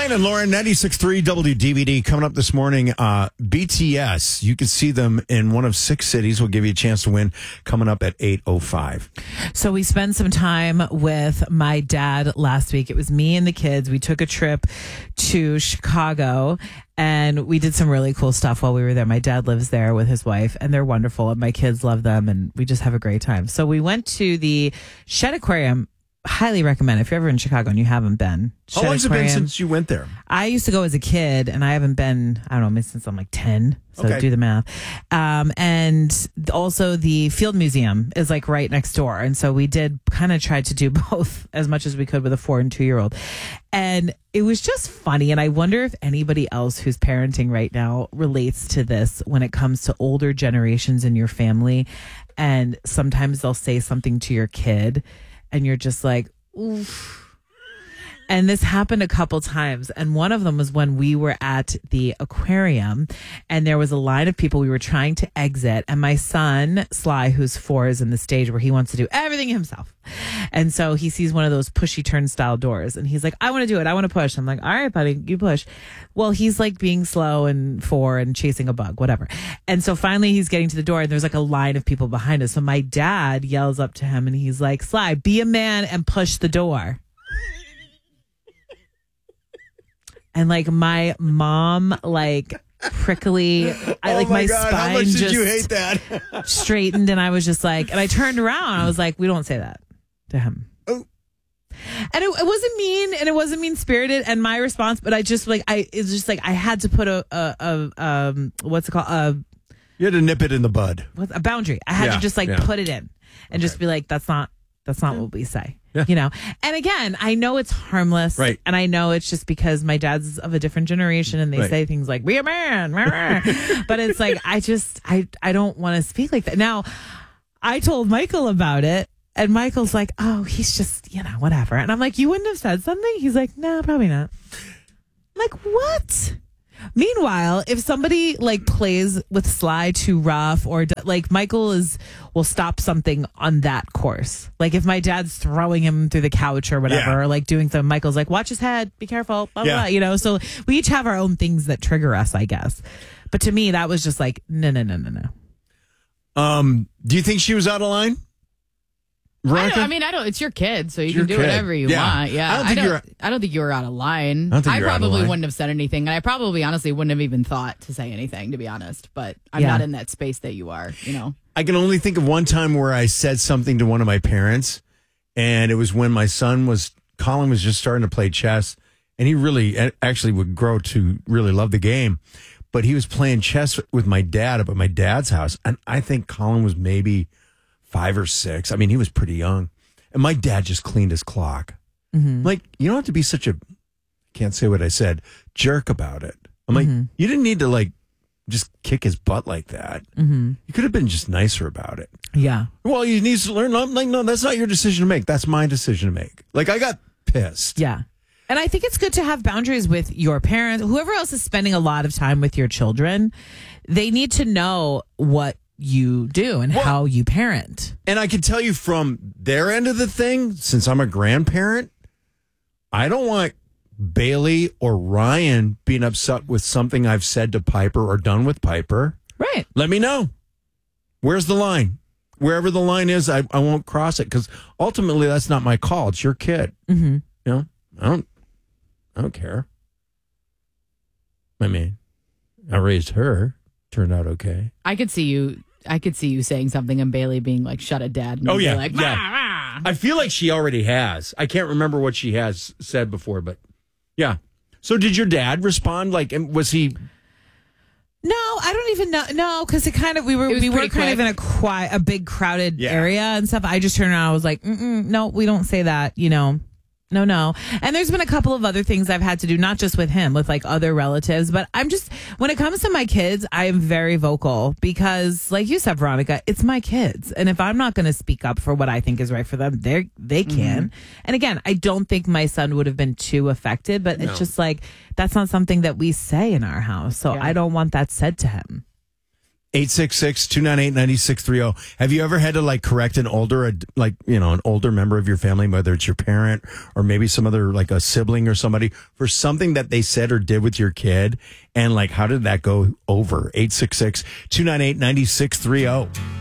Ryan and Lauren, 96.3 WDVD. Coming up this morning, BTS. You can see them in one of 6 cities. We'll give you a chance to win coming up at 8:05. So we spent some time with my dad last week. It was me and the kids. We took a trip to Chicago and we did some really cool stuff while we were there. My dad lives there with his wife and they're wonderful and my kids love them and we just have a great time. So we went to the Shedd Aquarium. Highly recommend if you're ever in Chicago and you haven't been. How long has it been since you went there? I used to go as a kid and I haven't been, I don't know, since I'm like 10. So Okay. do the math. And also the Field Museum is like right next door. And so we did kind of try to do both as much as we could with a 4 and 2-year-old. And it was just funny. And I wonder if anybody else who's parenting right now relates to this when it comes to older generations in your family. And sometimes they'll say something to your kid and you're just like, oof. And this happened a couple times. And one of them was when we were at the aquarium and there was a line of people. We were trying to exit. And my son, Sly, who's 4, is in the stage where he wants to do everything himself. And so he sees one of those pushy turnstile doors and he's like, I want to do it. I want to push. I'm like, all right, buddy, you push. Well, he's like being slow and 4 and chasing a bug, whatever. And so finally he's getting to the door and there's like a line of people behind us. So my dad yells up to him and he's like, Sly, be a man and push the door. And like my mom, like prickly, my spine how much just did you hate that? straightened, and I was just like, and I turned around, and I was like, we don't say that to him. Oh. And it wasn't mean, and it wasn't mean spirited. And my response, but I just like, it's just like I had to put what's it called? You had to nip it in the bud. A boundary. I had to just like put it in and just be like, that's not what we say. Yeah. You know, and again, I know it's harmless, right? And I know it's just because my dad's of a different generation, and they say things like "be a man," but it's like I don't want to speak like that. Now, I told Michael about it, and Michael's like, "Oh, he's just whatever," and I'm like, "You wouldn't have said something?" He's like, "No, probably not." I'm like, what? Meanwhile, if somebody like plays with Sly too rough or like Michael will stop something on that course. Like if my dad's throwing him through the couch or whatever, or like doing something, Michael's like, watch his head, be careful, blah, blah, blah, So we each have our own things that trigger us, I guess. But to me, that was just like, no. Do you think she was out of line? I don't. It's your kid, so you can do whatever you want. Yeah, I don't think you were out of line. I probably wouldn't have said anything, and I probably honestly wouldn't have even thought to say anything, to be honest. But I'm not in that space that you are. I can only think of one time where I said something to one of my parents, and it was when my son Colin was just starting to play chess, and he really actually would grow to really love the game. But he was playing chess with my dad up at my dad's house, and I think Colin was maybe 5 or 6. I mean, he was pretty young. And my dad just cleaned his clock. Mm-hmm. Like, you don't have to be such a, can't say what I said, jerk about it. I'm like, you didn't need to like just kick his butt like that. Mm-hmm. You could have been just nicer about it. Yeah. Well, he needs to learn. I'm like, no, that's not your decision to make. That's my decision to make. Like, I got pissed. Yeah. And I think it's good to have boundaries with your parents. Whoever else is spending a lot of time with your children, they need to know what you do and how you parent. And I can tell you from their end of the thing, since I'm a grandparent, I don't want Bailey or Ryan being upset with something I've said to Piper or done with Piper. Right. Let me know. Where's the line? Wherever the line is, I won't cross it, because ultimately that's not my call. It's your kid. Mm-hmm. I don't care. I mean, I raised her. Turned out okay. I could see you saying something and Bailey being like, shut it, Dad. And like, rah, rah. I feel like she already has. I can't remember what she has said before, but yeah. So did your dad respond? Like, was he? No, I don't even know. No, because we were kind of in a big crowded area and stuff. I just turned around. I was like, no, we don't say that, No. And there's been a couple of other things I've had to do, not just with him, with like other relatives. But when it comes to my kids, I am very vocal because, like you said, Veronica, it's my kids. And if I'm not going to speak up for what I think is right for them, they can. And again, I don't think my son would have been too affected, but it's just like, that's not something that we say in our house. So I don't want that said to him. 866-298-9630. Have you ever had to like correct an older member of your family, whether it's your parent or maybe some other like a sibling or somebody, for something that they said or did with your kid? And like, how did that go over? 866-298-9630.